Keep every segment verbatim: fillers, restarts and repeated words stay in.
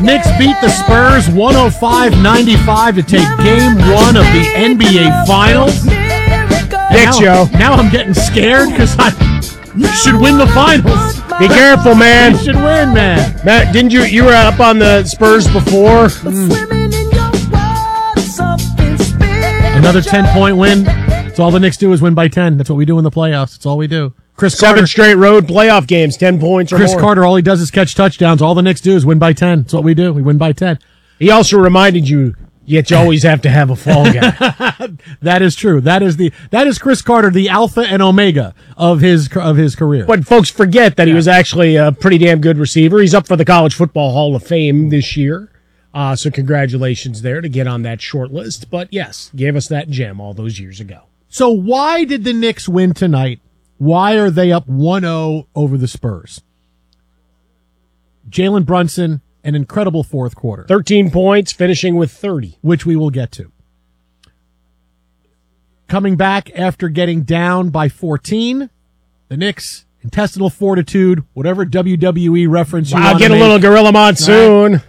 Knicks beat the Spurs one oh five ninety-five to take game one of the N B A Finals. Knicks, yo. Now I'm getting scared because I should win the Finals. Be careful, man. You should win, man. Matt, didn't you? You were up on the Spurs before. Mm. Another ten-point win. That's all the Knicks do is win by ten. That's what we do in the playoffs. That's all we do. Chris Seven Carter, straight road playoff games, ten points or Chris more. Carter, all he does is catch touchdowns. All the Knicks do is win by ten. That's what we do. We win by ten. He also reminded you, yet you always have to have a fall guy. That is true. That is the that is Chris Carter, the alpha and omega of his of his career. But folks forget that he was actually a pretty damn good receiver. He's up for the College Football Hall of Fame this year. Uh, so congratulations there to get on that short list. But yes, gave us that gem all those years ago. So why did the Knicks win tonight? Why are they up one oh over the Spurs? Jalen Brunson, an incredible fourth quarter. thirteen points, finishing with thirty. Which we will get to. Coming back after getting down by fourteen, the Knicks, intestinal fortitude, whatever W W E reference you I'll want get to a make. little Gorilla Monsoon. Right.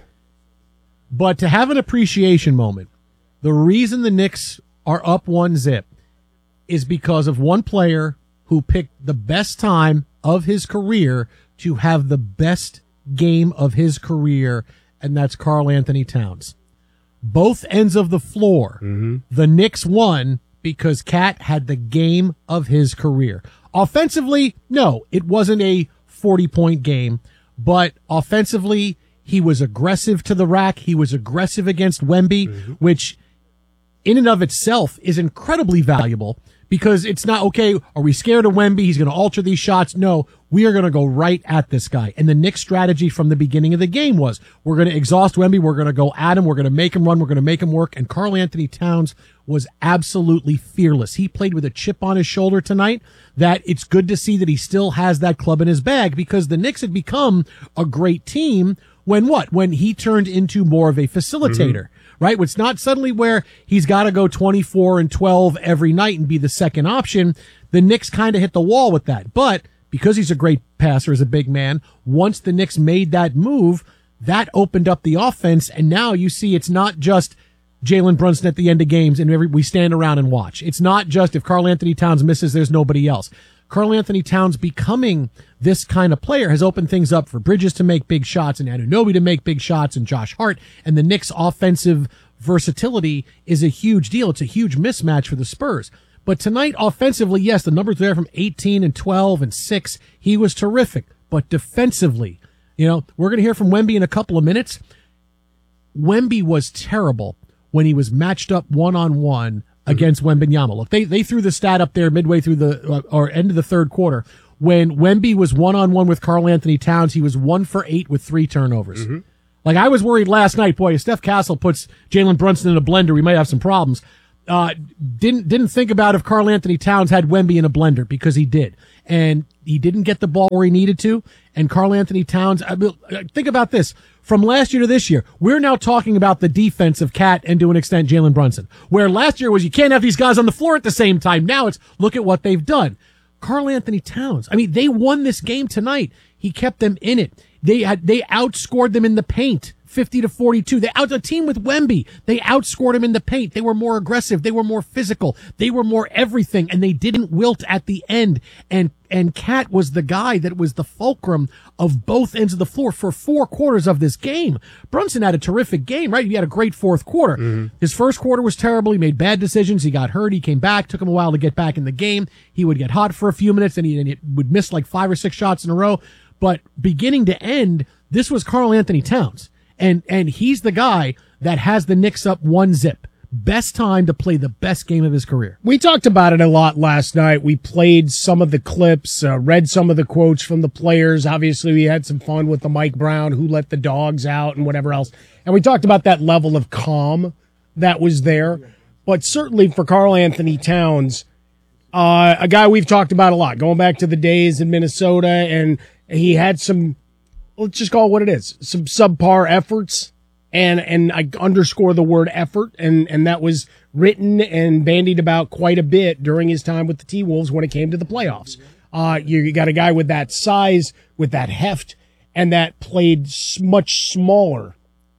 But to have an appreciation moment, the reason the Knicks are up one zip is because of one player who picked the best time of his career to have the best game of his career, and that's Karl Anthony Towns. Both ends of the floor, mm-hmm. the Knicks won because Cat had the game of his career. Offensively, no, it wasn't a forty-point game, but offensively, he was aggressive to the rack. He was aggressive against Wemby, mm-hmm. which in and of itself is incredibly valuable because it's not, okay, are we scared of Wemby? He's going to alter these shots. No, we are going to go right at this guy. And the Knicks' strategy from the beginning of the game was we're going to exhaust Wemby. We're going to go at him. We're going to make him run. We're going to make him work. And Karl Anthony Towns was absolutely fearless. He played with a chip on his shoulder tonight that it's good to see that he still has that club in his bag because the Knicks had become a great team when what? When he turned into more of a facilitator. Mm-hmm. Right? It's not suddenly where he's got to go twenty-four and twelve every night and be the second option. The Knicks kind of hit the wall with that. But because he's a great passer as a big man, once the Knicks made that move, that opened up the offense. And now you see it's not just Jalen Brunson at the end of games and every, we stand around and watch. It's not just if Karl Anthony Towns misses, there's nobody else. Karl Anthony Towns becoming this kind of player has opened things up for Bridges to make big shots and Anunoby to make big shots and Josh Hart. And the Knicks' offensive versatility is a huge deal. It's a huge mismatch for the Spurs. But tonight, offensively, yes, the numbers there from eighteen and twelve and six. He was terrific. But defensively, you know, we're going to hear from Wemby in a couple of minutes. Wemby was terrible when he was matched up one-on-one against Wembanyama. Look, they, they threw the stat up there midway through the, uh, or end of the third quarter. When Wemby was one-on-one with Karl Anthony Towns, he was one for eight with three turnovers. Mm-hmm. Like, I was worried last night, boy, if Steph Castle puts Jalen Brunson in a blender, we might have some problems. Uh, didn't, didn't think about if Karl Anthony Towns had Wemby in a blender because he did. And he didn't get the ball where he needed to. And Karl Anthony Towns, I mean, think about this. From last year to this year, we're now talking about the defense of Cat and to an extent Jalen Brunson. Where last year was you can't have these guys on the floor at the same time. Now it's look at what they've done. Karl Anthony Towns, I mean, they won this game tonight. He kept them in it. They had, they outscored them in the paint. fifty to forty-two. They out a team with Wemby. They outscored him in the paint. They were more aggressive. They were more physical. They were more everything, and they didn't wilt at the end. And and Cat was the guy that was the fulcrum of both ends of the floor for four quarters of this game. Brunson had a terrific game, right? He had a great fourth quarter. Mm-hmm. His first quarter was terrible. He made bad decisions. He got hurt. He came back. Took him a while to get back in the game. He would get hot for a few minutes, and he, and he would miss like five or six shots in a row. But beginning to end, this was Karl Anthony Towns. And, and he's the guy that has the Knicks up one zip. Best time to play the best game of his career. We talked about it a lot last night. We played some of the clips, uh, read some of the quotes from the players. Obviously, we had some fun with the Mike Brown, who let the dogs out and whatever else. And we talked about that level of calm that was there. But certainly for Karl Anthony Towns, uh, a guy we've talked about a lot, going back to the days in Minnesota, and he had some, let's just call it what it is, some subpar efforts, and and I underscore the word effort, and, and that was written and bandied about quite a bit during his time with the T-Wolves when it came to the playoffs. Uh, you, you got a guy with that size, with that heft, and that played much smaller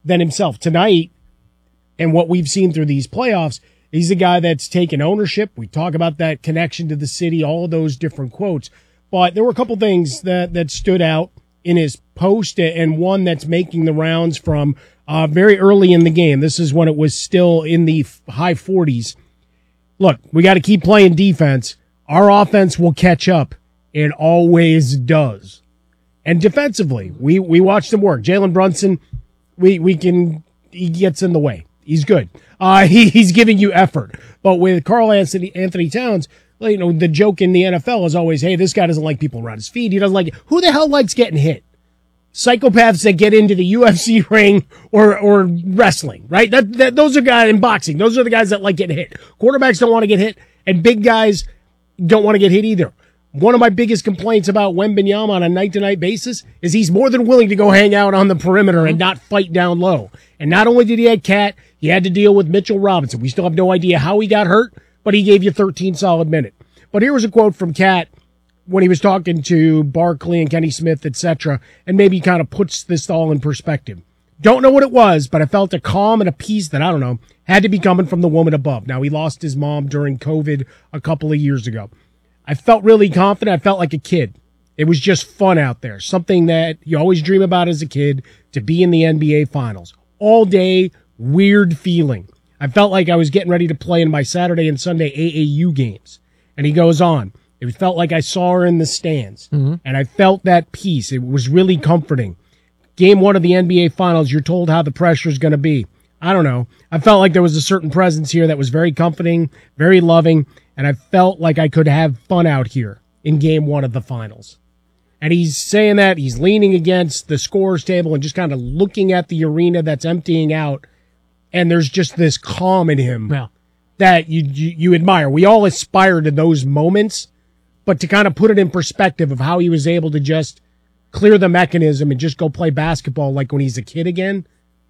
than himself. Tonight, and what we've seen through these playoffs, he's a guy that's taken ownership. We talk about that connection to the city, all of those different quotes. But there were a couple things that, that stood out in his post, and one that's making the rounds from uh, very early in the game. This is when it was still in the high forties. Look, we got to keep playing defense. Our offense will catch up. It always does. And defensively, we, we watched him work. Jalen Brunson, we, we can, he gets in the way. He's good. Uh, he, he's giving you effort. But with Karl Anthony, Anthony Towns, you know, the joke in the N F L is always, hey, this guy doesn't like people around his feet. He doesn't like it. Who the hell likes getting hit? Psychopaths that get into the U F C ring or, or wrestling, right? That, that, those are guys in boxing. Those are the guys that like getting hit. Quarterbacks don't want to get hit, and big guys don't want to get hit either. One of my biggest complaints about Wembanyama on a night-to-night basis is he's more than willing to go hang out on the perimeter and not fight down low. And not only did he have Cat, he had to deal with Mitchell Robinson. We still have no idea how he got hurt, but he gave you thirteen solid minutes. But here was a quote from Cat when he was talking to Barkley and Kenny Smith, et cetera, and maybe kind of puts this all in perspective. Don't know what it was, but I felt a calm and a peace that, I don't know, had to be coming from the woman above. Now, he lost his mom during COVID a couple of years ago. I felt really confident. I felt like a kid. It was just fun out there. Something that you always dream about as a kid, to be in the N B A Finals. All day, weird feeling. I felt like I was getting ready to play in my Saturday and Sunday A A U games. And he goes on. It felt like I saw her in the stands. Mm-hmm. And I felt that peace. It was really comforting. Game one of the N B A Finals, you're told how the pressure is going to be. I don't know. I felt like there was a certain presence here that was very comforting, very loving, and I felt like I could have fun out here in game one of the finals. And he's saying that, he's leaning against the scorer's table and just kind of looking at the arena that's emptying out, and there's just this calm in him yeah. that you, you you admire. We all aspire to those moments, but to kind of put it in perspective of how he was able to just clear the mechanism and just go play basketball like when he's a kid again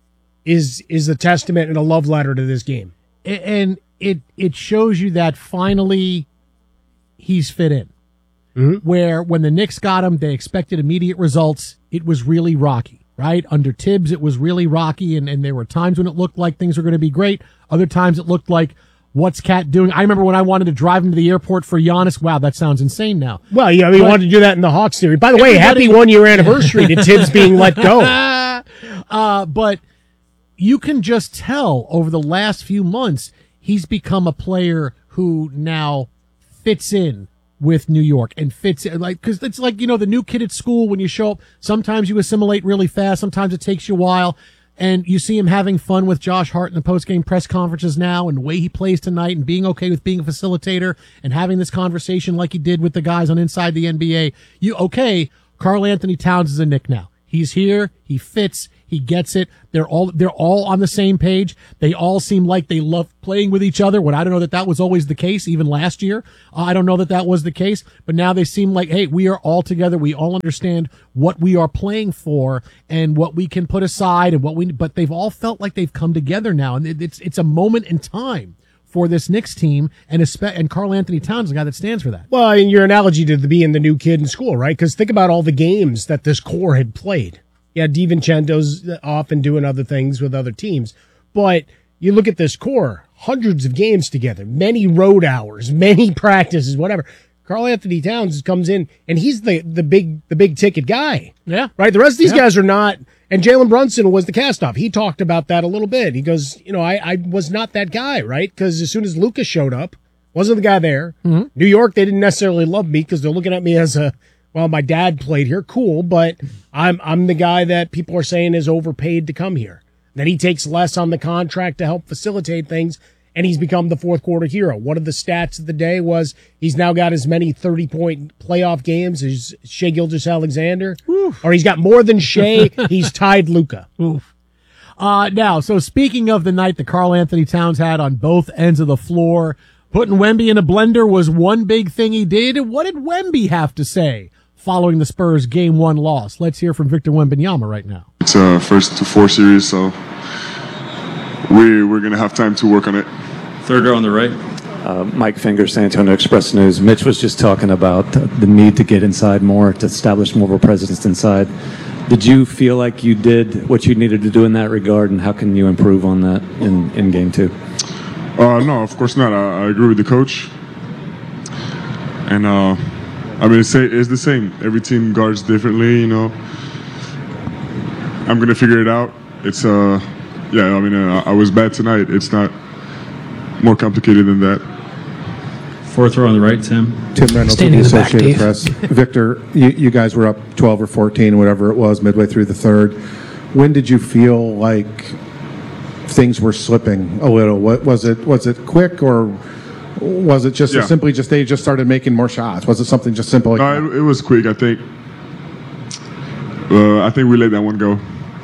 is is a testament and a love letter to this game. And it it shows you that finally he's fit in. Mm-hmm. Where when the Knicks got him, they expected immediate results. It was really rocky, right? Under Tibbs, it was really rocky, and, and there were times when it looked like things were going to be great. Other times it looked like, what's Cat doing? I remember when I wanted to drive him to the airport for Giannis. Wow, that sounds insane now. Well, yeah, we wanted to do that in the Hawks series. By the way, happy one-year anniversary to Tibbs being let go. uh, but you can just tell over the last few months, he's become a player who now fits in with New York and fits in, like, cause it's like, you know, the new kid at school, when you show up, sometimes you assimilate really fast. Sometimes it takes you a while, and you see him having fun with Josh Hart in the post-game press conferences now, and the way he plays tonight, and being okay with being a facilitator and having this conversation like he did with the guys on Inside the N B A. You, okay, Karl Anthony Towns is a Knick now. He's here. He fits. He gets it. They're all, they're all on the same page. They all seem like they love playing with each other. When I don't know that that was always the case, even last year. Uh, I don't know that that was the case, but now they seem like, hey, we are all together. We all understand what we are playing for and what we can put aside and what we, but they've all felt like they've come together now. And it's, it's a moment in time for this Knicks team, and and Karl Anthony Towns is the guy that stands for that. Well, and your analogy to the being the new kid in school, right? Because think about all the games that this core had played. Yeah, DiVincenzo's off and doing other things with other teams. But you look at this core, hundreds of games together, many road hours, many practices, whatever. Karl Anthony Towns comes in, and he's the, the big the big ticket guy. Yeah. Right? The rest of these yeah. guys are not. And Jalen Brunson was the cast-off. He talked about that a little bit. He goes, you know, I, I was not that guy, right? Because as soon as Lucas showed up, wasn't the guy there. Mm-hmm. New York, they didn't necessarily love me because they're looking at me as a, well, my dad played here. Cool, but I'm I'm the guy that people are saying is overpaid to come here. Then he takes less on the contract to help facilitate things, and he's become the fourth quarter hero. One of the stats of the day was he's now got as many thirty-point playoff games as Shai Gilgeous-Alexander. Oof. Or he's got more than Shai. He's tied Luka. Oof. Uh, now, so speaking of the night that Karl Anthony Towns had on both ends of the floor, putting Wemby in a blender was one big thing he did. What did Wemby have to say following the Spurs game one loss? Let's hear from Victor Wembanyama right now. It's a first to four series, so we, we're going to have time to work on it. Third row on the right. Uh, Mike Finger, San Antonio Express News. Mitch was just talking about the need to get inside more, to establish more of a presence inside. Did you feel like you did what you needed to do in that regard, and how can you improve on that in, in game two? Uh, no, of course not. I, I agree with the coach. And, uh, I mean, it's, it's the same. Every team guards differently, you know. I'm going to figure it out. It's, uh, yeah, I mean, uh, I was bad tonight. It's not more complicated than that. Fourth row on the right, Tim. Tim Reynolds with Standing the in the back, Associated Dave. Press. Victor, you, you guys were up twelve or fourteen, whatever it was, midway through the third. When did you feel like things were slipping a little? What was it? Was it quick, or was it just Yeah. simply just they just started making more shots? Was it something just simple like that? No, it, it was quick, I think. Uh, I think we let that one go.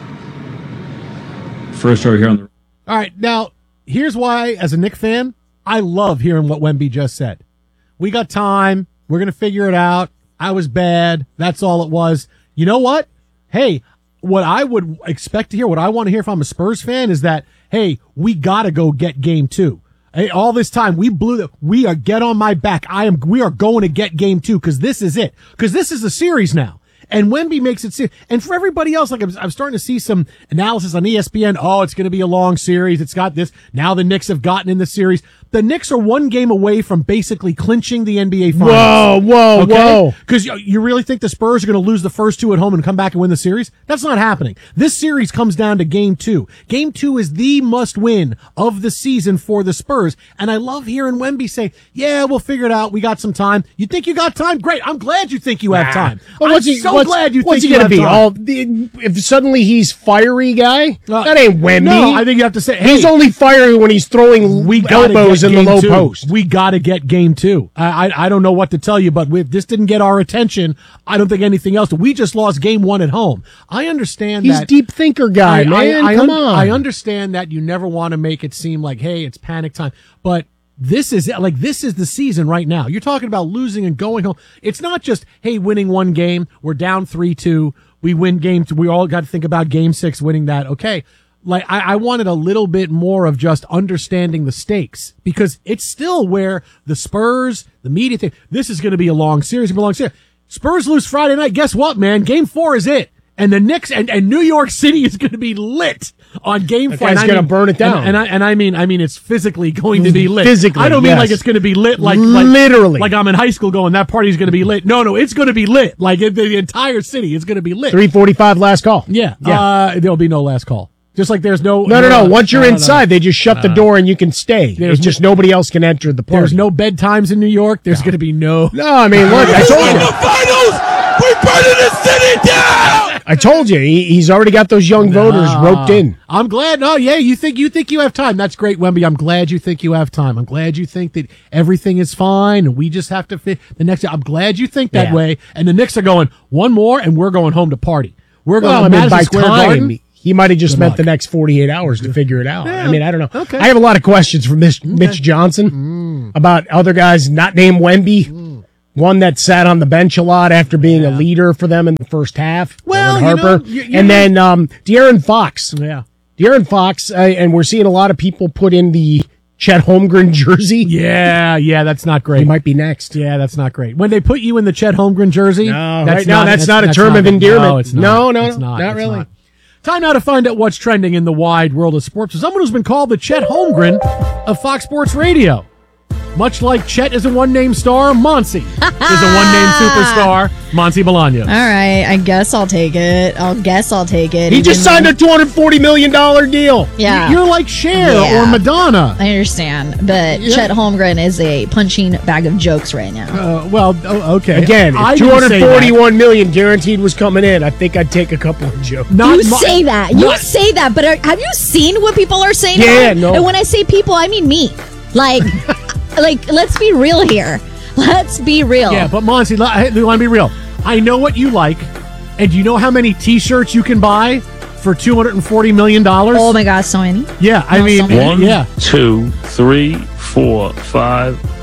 First row here on the All right, now here's why, as a Knick fan, I love hearing what Wemby just said. We got time. We're going to figure it out. I was bad. That's all it was. You know what? Hey, what I would expect to hear, what I want to hear if I'm a Spurs fan is that, hey, we got to go get game two. Hey, all this time we blew the, we are get on my back. I am, we are going to get game two because this is it. Because this is a series now. And Wemby makes it serious. And for everybody else, like I'm, I'm starting to see some analysis on E S P N. Oh, it's going to be a long series. It's got this. Now the Knicks have gotten in the series. The Knicks are one game away from basically clinching the N B A Finals. Whoa, whoa, whoa. Because you, you really think the Spurs are going to lose the first two at home and come back and win the series? That's not happening. This series comes down to game two. Game two is the must win of the season for the Spurs. And I love hearing Wemby say, yeah, we'll figure it out. We got some time. You think you got time? Great. I'm glad you think you have time. Well, I'm what's he, so what's, glad you what's think he you gonna have be? time. All the, if suddenly he's fiery guy, Uh, that ain't Wemby. No, I think you have to say, hey, he's only fiery when he's throwing we gotta elbows get in the game low two. post. We got to get game two. I, I I don't know what to tell you, but if this didn't get our attention, I don't think anything else. We just lost game one at home. I understand He's that. deep thinker guy, I, man. I, I Come un- on. I understand that you never want to make it seem like, hey, it's panic time, but this is like this is the season right now. You're talking about losing and going home. It's not just, hey, winning one game, we're down three two, we win game two. We all got to think about game six, winning that. Okay. Like, I, I wanted a little bit more of just understanding the stakes because it's still where the Spurs, the media think this is going to be a long series, it's gonna be a long series. Spurs lose Friday night. Guess what, man? Game four is it. And the Knicks and, and New York City is going to be lit on game That four. guy's And I gonna mean- burn it down. And, and I and I mean I mean it's physically going to be lit. Physically, I don't mean yes. like it's going to be lit like, like Literally. like I'm in high school going that party's going to be lit. No, no, it's going to be lit. Like it, the entire city is going to be lit. three forty-five last call. Yeah, Yeah. Uh, there'll be no last call. Just like there's no No, no, no. Once you're no, no, no. inside, they just shut the door and you can stay. There's It's just nobody else can enter the party. There's no bedtimes in New York. There's going to be no. No, I mean, look, I told you. finals! We're burning the city down! I told you. He, he's already got those young voters Ah. roped in. I'm glad. No, yeah, you think you think you have time. That's great, Wemby. I'm glad you think you have time. I'm glad you think that everything is fine and we just have to fit the next. I'm glad you think that Yeah. way. And the Knicks are going one more, and we're going home to party. We're going Well, to I mean, Madison by Square time, Garden. he might have just Good spent luck. the next forty-eight hours to figure it out. Yeah. I mean, I don't know. Okay. I have a lot of questions for Mitch, Mitch Johnson about other guys not named Wemby. One that sat on the bench a lot after being a leader for them in the first half. Well, Owen you know, Harper. you- you and know- then um, De'Aaron Fox. Yeah. De'Aaron Fox, uh, and we're seeing a lot of people put in the Chet Holmgren jersey. Yeah, yeah, that's not great. He might be next. Yeah, that's not great. When they put you in the Chet Holmgren jersey, No, that's right now, that's not a term of endearment. No, it's not. No, no, it's not, not It's really. Time now to find out what's trending in the wide world of sports. Someone who's been called the Chet Holmgren of Fox Sports Radio. Much like Chet is a one-name star, Monty is a one-name superstar, Monty Bolaños. All right, I guess I'll take it. I'll guess I'll take it. He just even signed though- a two hundred forty million dollars deal. Yeah, You're like Cher Yeah. or Madonna. I understand, but Yeah. Chet Holmgren is a punching bag of jokes right now. Uh, well, oh, okay. Again, I if didn't two say hundred that. forty-one million guaranteed was coming in, I think I'd take a couple of jokes. Not you mo- say that. You not- say that, but are, have you seen what people are saying? Yeah, about it? no. And when I say people, I mean me. Like, like, let's be real here. Let's be real. Yeah, but Monty, I want to be real. I know what you like, and do you know how many T-shirts you can buy for two hundred forty million dollars? Oh my gosh, so many. Yeah, I No, mean, so many. One, yeah. two, three, four, five,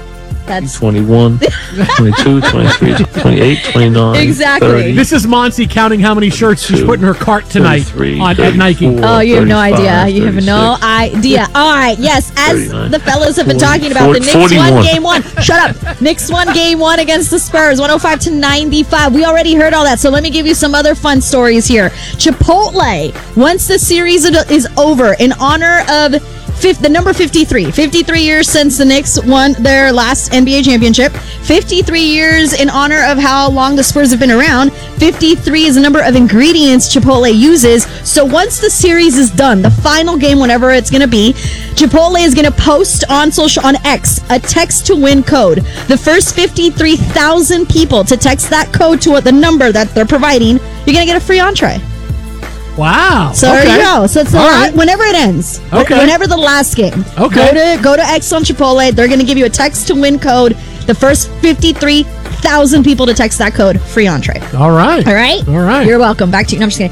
That's twenty-one, twenty-two, twenty-three, twenty-eight, twenty-nine, Exactly. thirty, This is Monsi counting how many shirts she's put in her cart tonight on, at Nike. Oh, you have no idea. You have no idea. All right. Yes, as the fellas have been talking about, the Knicks won game one. Shut up. Knicks won game one against the Spurs, one oh five to ninety-five. We already heard all that, so let me give you some other fun stories here. Chipotle, once the series is over, in honor of Fifth, the number fifty-three. fifty-three years since the Knicks won their last N B A championship. fifty-three years in honor of how long the Spurs have been around. fifty-three is the number of ingredients Chipotle uses. So once the series is done, the final game, whenever it's going to be, Chipotle is going to post on social on X a text to win code. The first fifty-three thousand people to text that code to the number that they're providing, you're going to get a free entree. Wow. So okay. there you go. So it's the la- right. whenever it ends. Okay. Whenever the last game. Okay. Go to go to X on Chipotle. They're going to give you a text to win code. The first fifty-three thousand people to text that code, free entree. All right. All right. All right. You're welcome. Back to you. No, I'm just kidding.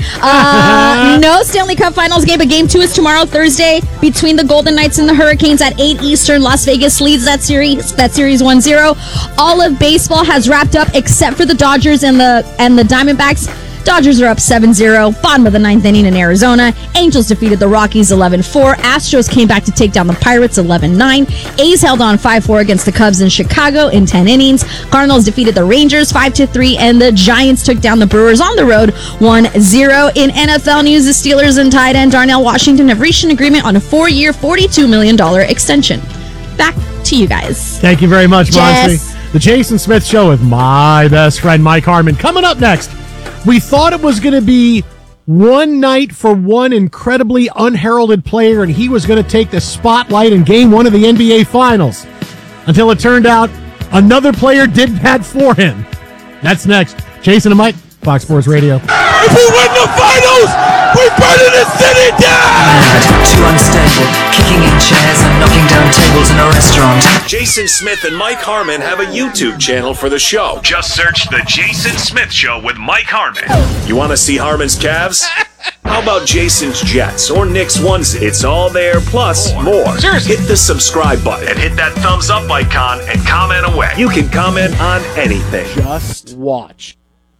Uh, no Stanley Cup Finals game, but game two is tomorrow, Thursday, between the Golden Knights and the Hurricanes at eight Eastern. Las Vegas leads that series. That series one zero. All of baseball has wrapped up except for the Dodgers and the and the Diamondbacks. Dodgers are up seven zero, bottom of the ninth inning in Arizona. Angels defeated the Rockies eleven four. Astros came back to take down the Pirates eleven nine. A's held on five four against the Cubs in Chicago in ten innings. Cardinals defeated the Rangers five to three, and the Giants took down the Brewers on the road one zero. In N F L news, the Steelers and tight end Darnell Washington have reached an agreement on a four-year, forty-two million dollars extension. Back to you guys. Thank you very much, Jess. Monsi. The Jason Smith Show with my best friend, Mike Harmon. Coming up next, we thought it was going to be one night for one incredibly unheralded player, and he was going to take the spotlight in game one of the N B A Finals. Until it turned out another player did that for him. That's next. Jason and Mike, Fox Sports Radio. If we win the finals, we're burning the city down! Too unstable, kicking in chairs and knocking down tables in a restaurant. Jason Smith and Mike Harmon have a YouTube channel for the show. Just search The Jason Smith Show with Mike Harmon. You want to see Harmon's calves? How about Jason's Jets or Nick's onesie? It's all there, plus more. Seriously. Hit the subscribe button and hit that thumbs up icon and comment away. You can comment on anything. Just watch.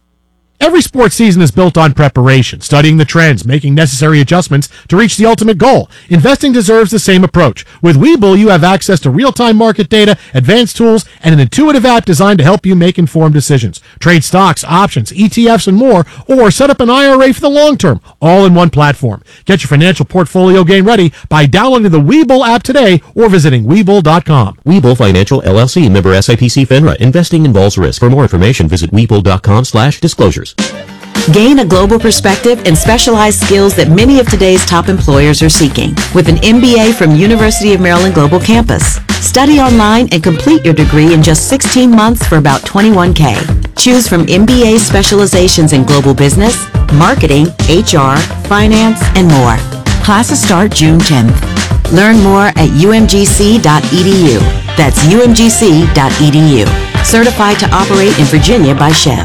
Every sports season is built on preparation, studying the trends, making necessary adjustments to reach the ultimate goal. Investing deserves the same approach. With Webull, you have access to real-time market data, advanced tools, and an intuitive app designed to help you make informed decisions. Trade stocks, options, E T Fs, and more, or set up an I R A for the long term, all in one platform. Get your financial portfolio game ready by downloading the Webull app today or visiting Webull dot com. Webull Financial, L L C, member S I P C FINRA. Investing involves risk. For more information, visit Webull dot com slash disclosures. Gain a global perspective and specialized skills that many of today's top employers are seeking with an M B A from University of Maryland Global Campus. Study online and complete your degree in just sixteen months for about twenty-one thousand dollars. Choose from M B A specializations in global business, marketing, H R, finance, and more. Classes start June tenth. Learn more at U M G C dot E D U. That's U M G C dot E D U. Certified to operate in Virginia by Chev.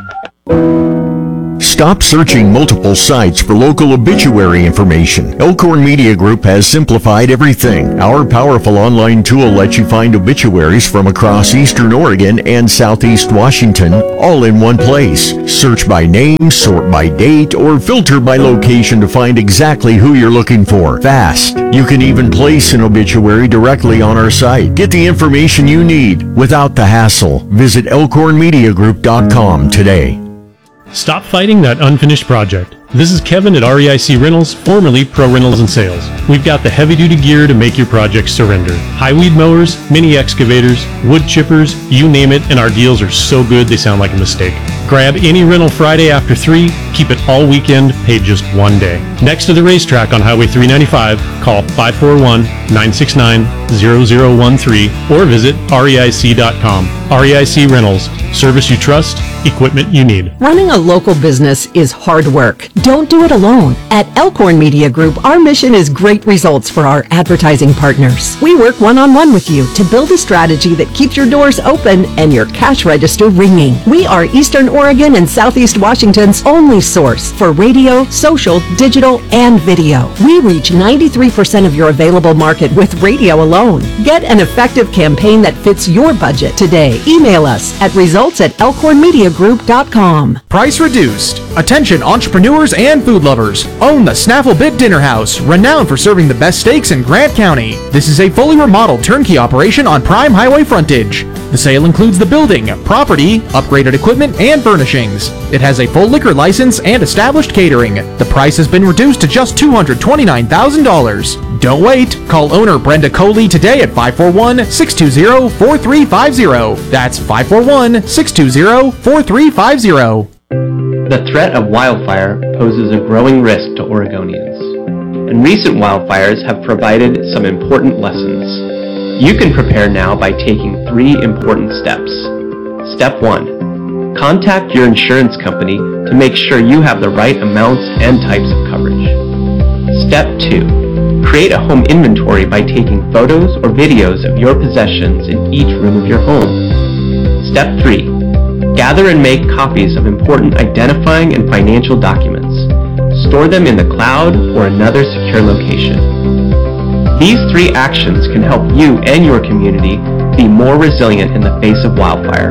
Stop searching multiple sites for local obituary information. Elkhorn Media Group has simplified everything. Our powerful online tool lets you find obituaries from across Eastern Oregon and Southeast Washington, all in one place. Search by name, sort by date, or filter by location to find exactly who you're looking for. Fast. You can even place an obituary directly on our site. Get the information you need without the hassle. Visit elkhorn media group dot com today. Stop fighting that unfinished project. This is Kevin at R E I C Rentals, formerly Pro Rentals and Sales. We've got the heavy-duty gear to make your project surrender. High weed mowers, mini excavators, wood chippers, you name it, and our deals are so good they sound like a mistake. Grab any rental Friday after three, keep it all weekend, pay just one day. Next to the racetrack on Highway three ninety-five, call five four one, nine six nine, zero zero one three or visit R E I C dot com. R E I C Rentals, service you trust, equipment you need. Running a local business is hard work. Don't do it alone. At Elkhorn Media Group, our mission is great results for our advertising partners. We work one-on-one with you to build a strategy that keeps your doors open and your cash register ringing. We are Eastern Oregon and Southeast Washington's only source for radio, social, digital, and video. We reach ninety-three percent of your available market with radio alone. Get an effective campaign that fits your budget today. Email us at results at elkhorn media group dot com. Price reduced. Attention entrepreneurs and food lovers. Own the Snaffle Bit Dinner House, renowned for serving the best steaks in Grant County. This is a fully remodeled turnkey operation on prime highway frontage. The sale includes the building, property, upgraded equipment, and furnishings. It has a full liquor license and established catering. The price has been reduced to just two hundred twenty-nine thousand dollars. Don't wait. Call owner Brenda Coley today at five four one, six two zero, four three five zero. That's five four one, six two zero, four three five zero. The threat of wildfire poses a growing risk to Oregonians, and recent wildfires have provided some important lessons. You can prepare now by taking three important steps. Step one. Contact your insurance company to make sure you have the right amounts and types of coverage. Step two. Create a home inventory by taking photos or videos of your possessions in each room of your home. Step three. Gather and make copies of important identifying and financial documents. Store them in the cloud or another secure location. These three actions can help you and your community be more resilient in the face of wildfire.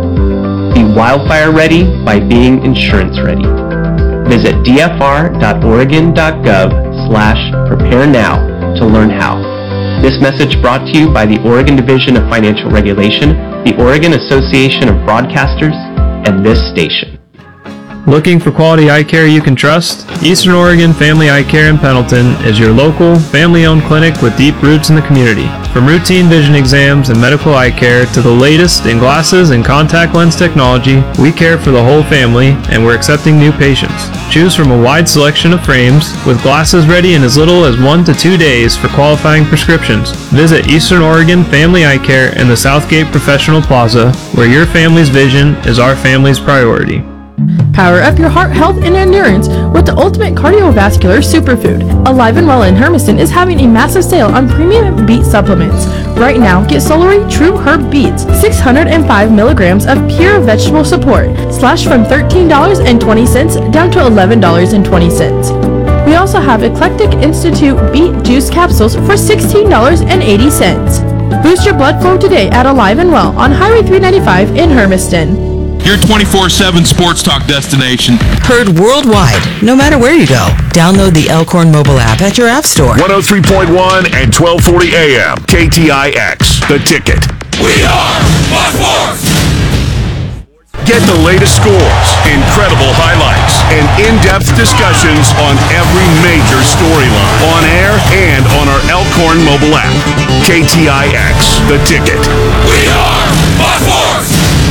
Be wildfire ready by being insurance ready. Visit d f r dot oregon dot gov slash prepare now to learn how. This message brought to you by the Oregon Division of Financial Regulation, the Oregon Association of Broadcasters, and this station. Looking for quality eye care you can trust? Eastern Oregon Family Eye Care in Pendleton is your local, family-owned clinic with deep roots in the community. From routine vision exams and medical eye care to the latest in glasses and contact lens technology, we care for the whole family and we're accepting new patients. Choose from a wide selection of frames with glasses ready in as little as one to two days for qualifying prescriptions. Visit Eastern Oregon Family Eye Care in the Southgate Professional Plaza, where your family's vision is our family's priority. Power up your heart health and endurance with the ultimate cardiovascular superfood. Alive and Well in Hermiston is having a massive sale on premium beet supplements. Right now, get Solary True Herb Beets, six hundred five milligrams of pure vegetable support, slashed from thirteen dollars and twenty cents down to eleven dollars and twenty cents. We also have Eclectic Institute Beet Juice Capsules for sixteen dollars and eighty cents. Boost your blood flow today at Alive and Well on Highway three ninety-five in Hermiston. Your twenty-four seven sports talk destination. Heard worldwide, no matter where you go. Download the Elkhorn mobile app at your app store. one oh three point one and twelve forty A M. K T I X, The Ticket. We are Fox Sports! Get the latest scores, incredible highlights, and in-depth discussions on every major storyline. On air and on our Elkhorn mobile app. K T I X, The Ticket. We are Fox Sports!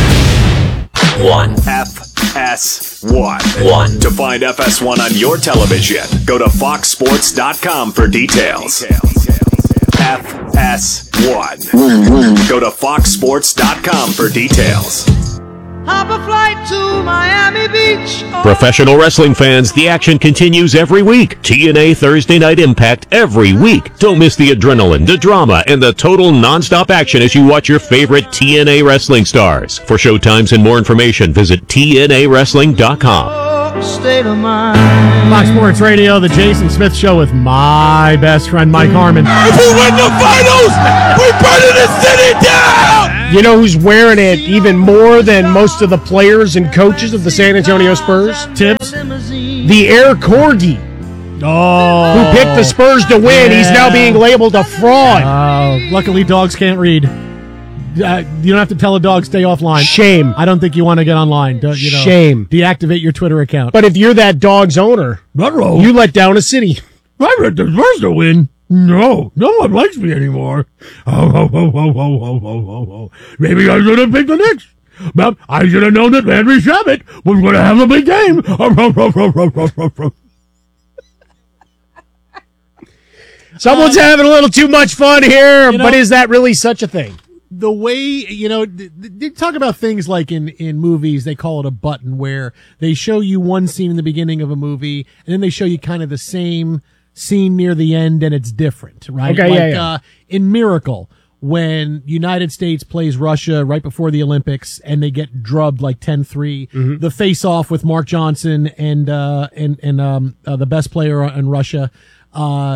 One. F S one. One. To find F S one on your television, go to fox sports dot com for details. F S one. One, one. Go to fox sports dot com for details. Hop a flight to Miami Beach. Professional wrestling fans, the action continues every week. T N A Thursday Night Impact every week. Don't miss the adrenaline, the drama, and the total nonstop action as you watch your favorite T N A wrestling stars. For showtimes and more information, visit T N A wrestling dot com. State of mind. Fox Sports Radio, the Jason Smith Show with my best friend Mike Harmon. If we win the finals, we're burning the city down! You know who's wearing it even more than most of the players and coaches of the San Antonio Spurs? Tips? The Air Corgi. Oh. Who picked the Spurs to win. Yeah. He's now being labeled a fraud. Uh, luckily, dogs can't read. Uh, you don't have to tell a dog stay offline. Shame. I don't think you want to get online. You know, Shame. Deactivate your Twitter account. But if you're that dog's owner, Uh-oh. you let down a city. I read the Spurs to win. No, no one likes me anymore. Oh, oh, oh, oh, oh, oh, oh, oh, oh. Maybe I should have picked the Knicks. But I should have known that Landry Shamet was going to have a big game. Someone's having a little too much fun here, you know, but is that really such a thing? the way, you know, they talk about things like in, in movies, they call it a button, where they show you one scene in the beginning of a movie, and then they show you kind of the same scene near the end, and it's different, right? Okay, like, yeah, yeah. Uh, in Miracle, when United States plays Russia right before the Olympics, and they get drubbed like ten three, Mm-hmm. the face-off with Mark Johnson and, uh, and, and, um, uh, the best player in Russia, uh,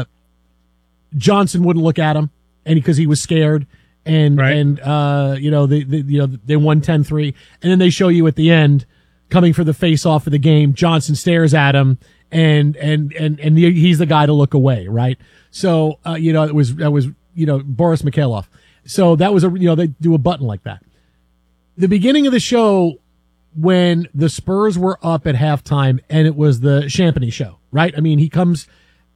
Johnson wouldn't look at him, and because he was scared. And, right. and, uh, you know, they, they, you know, they won ten three. And then they show you at the end, coming for the face off of the game, Johnson stares at him and, and, and, and the, he's the guy to look away, right? So, uh, you know, it was, that was, you know, Boris Mikhailov. So that was a, you know, they do a button like that. The beginning of the show, when the Spurs were up at halftime, and it was the Champagny show, right? I mean, he comes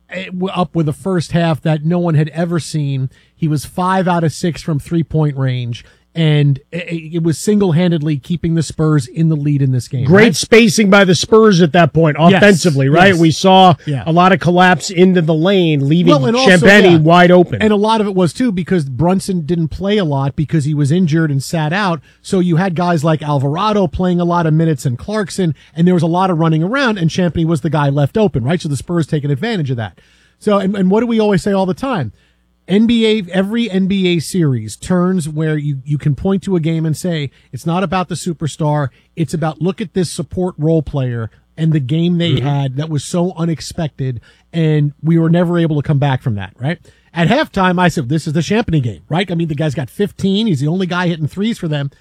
up with a first half that no one had ever seen. He was five out of six from three point range, and it was single-handedly keeping the Spurs in the lead in this game. Great right? spacing by the Spurs at that point, offensively, yes, right? Yes. We saw yeah. a lot of collapse into the lane, leaving well, also, Champagny yeah. wide open. And a lot of it was, too, because Brunson didn't play a lot because he was injured and sat out. So you had guys like Alvarado playing a lot of minutes and Clarkson, and there was a lot of running around, and Champagny was the guy left open, right? So the Spurs taking advantage of that. So, and, and what do we always say all the time? N B A, every N B A series turns where you, you can point to a game and say, it's not about the superstar. It's about, look at this support role player and the game they mm-hmm. had that was so unexpected. And we were never able to come back from that, right? At halftime, I said, this is the Champagny game, right? I mean, the guy's got fifteen. He's the only guy hitting threes for them.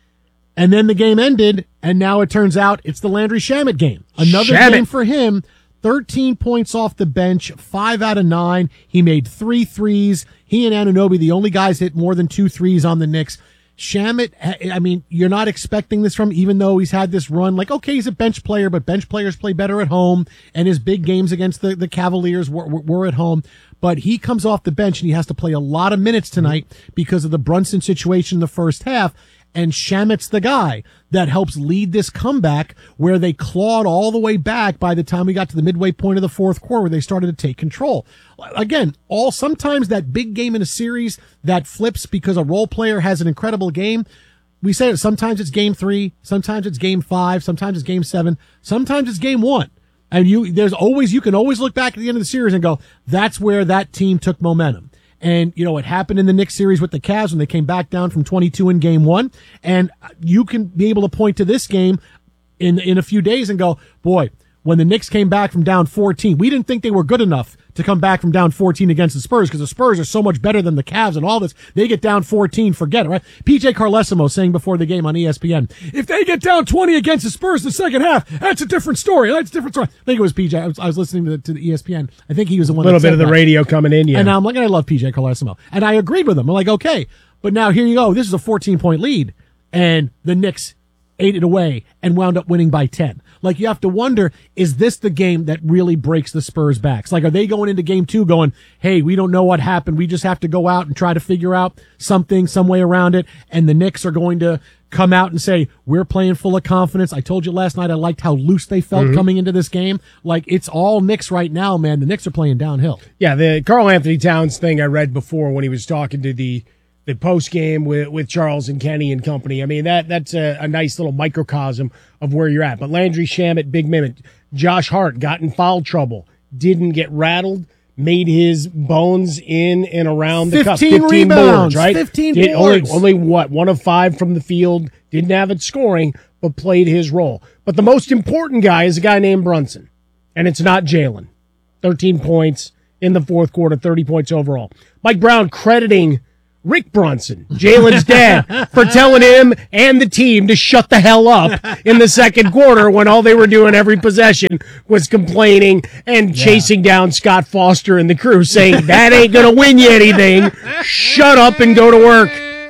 And then the game ended, and now it turns out it's the Landry Shamet game. Another Shamet. game for him. thirteen points off the bench, five out of nine. He made three threes. He and Anunoby, the only guys hit more than two threes on the Knicks. Shamet, I mean, you're not expecting this from him, even though he's had this run. Like, okay, he's a bench player, but bench players play better at home, and his big games against the, the Cavaliers were, were, were at home. But he comes off the bench, and he has to play a lot of minutes tonight because of the Brunson situation in the first half. And Shamet's the guy that helps lead this comeback where they clawed all the way back by the time we got to the midway point of the fourth quarter where they started to take control. Again, all sometimes that big game in a series that flips because a role player has an incredible game. We say it, sometimes it's game three, sometimes it's game five, sometimes it's game seven, sometimes it's game one. And you, there's always, you can always look back at the end of the series and go, that's where that team took momentum. And, you know, it happened in the Knicks series with the Cavs when they came back down from twenty-two in game one. And you can be able to point to this game in, in a few days and go, boy, when the Knicks came back from down fourteen, we didn't think they were good enough to come back from down fourteen against the Spurs because the Spurs are so much better than the Cavs and all this. They get down fourteen, forget it, right? P J Carlesimo saying before the game on E S P N, if they get down twenty against the Spurs in the second half, that's a different story. That's a different story. I think it was P J. I was, I was listening to the, to the E S P N. I think he was the one a little that bit of the that. radio coming in, yeah. And I'm like, I love P J Carlesimo. And I agreed with him. I'm like, okay, but now here you go. This is a fourteen point lead. And the Knicks ate it away and wound up winning by ten. Like, you have to wonder, is this the game that really breaks the Spurs' backs? Like, are they going into game two going, hey, we don't know what happened. We just have to go out and try to figure out something, some way around it. And the Knicks are going to come out and say, we're playing full of confidence. I told you last night I liked how loose they felt mm-hmm. coming into this game. Like, it's all Knicks right now, man. The Knicks are playing downhill. Yeah, the Karl Anthony Towns thing I read before when he was talking to the the post game with, with Charles and Kenny and company. I mean, that that's a, a nice little microcosm of where you're at. But Landry Shamet, big minute. Josh Hart got in foul trouble, didn't get rattled, made his bones in and around the cup. fifteen rebounds, boards, right? fifteen Did, boards. Only, only what? One of five from the field. Didn't have it scoring, but played his role. But the most important guy is a guy named Brunson, and it's not Jalen. thirteen points in the fourth quarter, thirty points overall. Mike Brown crediting Rick Brunson, Jalen's dad, for telling him and the team to shut the hell up in the second quarter when all they were doing every possession was complaining and yeah. chasing down Scott Foster and the crew, saying, that ain't going to win you anything. Shut up and go to work.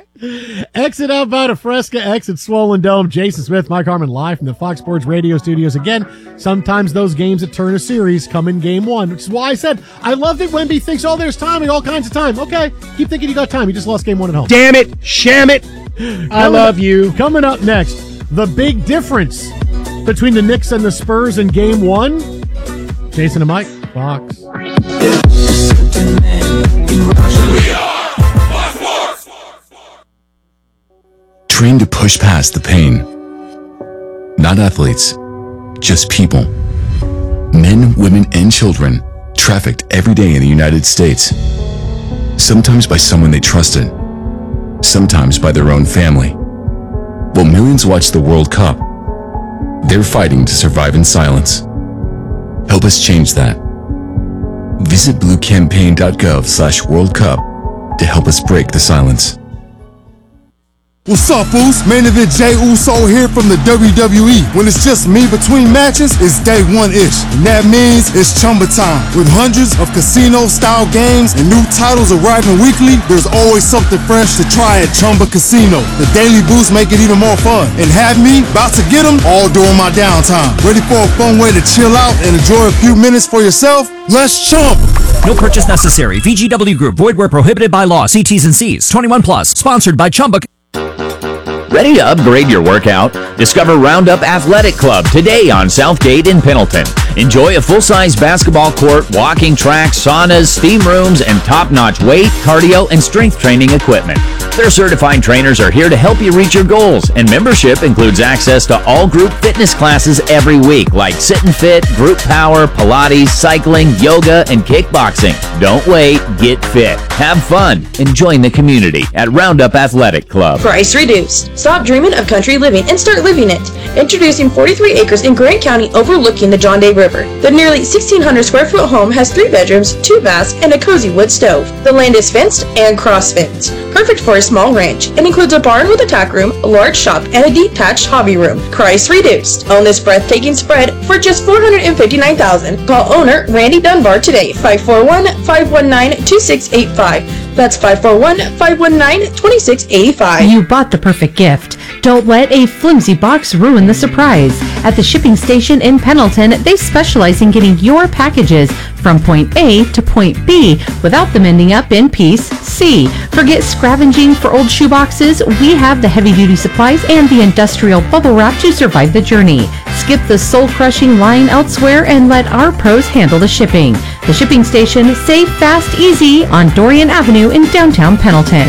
Exit out by the Fresca, exit Swollen Dome. Jason Smith, Mike Harmon, live from the Fox Sports Radio studios. Again, sometimes those games that turn a series come in game one, which is why I said I love that Wemby thinks, oh, there's time, all kinds of time. Okay, keep thinking you got time. You just lost game one at home. Damn it, sham it. I love you. Coming up next, the big difference between the Knicks and the Spurs in game one. Jason and Mike, Fox. trained to push past the pain. Not athletes, just people. Men, women, and children trafficked every day in the United States. Sometimes by someone they trusted, sometimes by their own family. While millions watch the World Cup, they're fighting to survive in silence. Help us change that. Visit bluecampaign.gov slash World Cup to help us break the silence. What's up, Uso? Main event Jey Uso here from the W W E. When it's just me between matches, it's day one-ish. And that means it's Chumba time. With hundreds of casino-style games and new titles arriving weekly, there's always something fresh to try at Chumba Casino. The daily boosts make it even more fun. And have me about to get them all during my downtime. Ready for a fun way to chill out and enjoy a few minutes for yourself? Let's chump! No purchase necessary. V G W Group. Void where prohibited by law. See T's and C's. twenty-one plus. Sponsored by Chumba. Ready to upgrade your workout? Discover Roundup Athletic Club today on Southgate in Pendleton. Enjoy a full-size basketball court, walking track, saunas, steam rooms, and top-notch weight, cardio, and strength training equipment. Their certified trainers are here to help you reach your goals, and membership includes access to all group fitness classes every week, like Sit and Fit, Group Power, Pilates, cycling, yoga, and kickboxing. Don't wait, get fit, have fun, and join the community at Roundup Athletic Club. Price reduced. Stop dreaming of country living and start living it. Introducing forty-three acres in Grant County overlooking the John Day River. The nearly sixteen hundred square foot home has three bedrooms, two baths, and a cozy wood stove. The land is fenced and cross-fenced. Perfect for a small ranch. It includes a barn with a tack room, a large shop, and a detached hobby room. Price reduced. Own this breathtaking spread for just four hundred fifty-nine thousand dollars. Call owner Randy Dunbar today, five four one, five one nine, two six eight five. That's five four one, five one nine, two six eight five. You bought the perfect gift. Don't let a flimsy box ruin the surprise. At the shipping station in Pendleton, they specialize in getting your packages from point A to point B without them ending up in piece C. Forget scavenging for old shoeboxes. We have the heavy-duty supplies and the industrial bubble wrap to survive the journey. Skip the soul-crushing line elsewhere and let our pros handle the shipping. The shipping station, safe, fast, easy on Dorian Avenue in downtown Pendleton.